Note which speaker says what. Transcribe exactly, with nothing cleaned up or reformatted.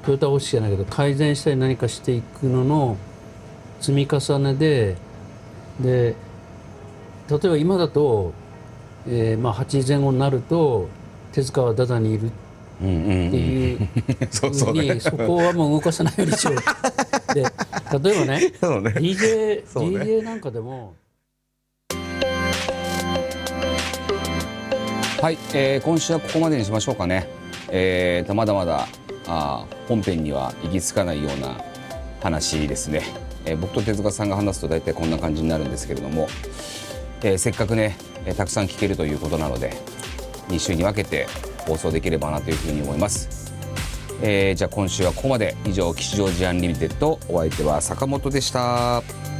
Speaker 1: トヨタ方式じゃないけど改善したり何かしていくのの積み重ねで、で例えば今だと、えーまあ、はちじぜん後になると手塚はダダにいるっていうふうにそこはもう動かさないようにしよう。で例えばねね ディージェー、ね、ディージェー なんかでも。
Speaker 2: はい、えー、今週はここまでにしましょうかね。えー、まだまだあ本編には行き着かないような話ですね。えー、僕と手塚さんが話すと大体こんな感じになるんですけれども、えー、せっかくね、えー、たくさん聞けるということなのでに週に分けて放送できればなというふうに思います。えー、じゃあ今週はここまで。以上、吉祥寺アンリミテッド、お相手は坂本でした。